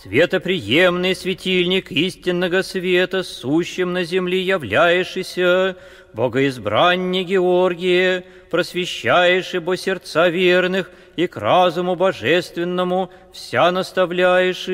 Светоприемный светильник истинного света, сущим на земле являешься, богоизбранник Георгие, просвещаешь ибо сердца верных и к разуму божественному вся наставляешь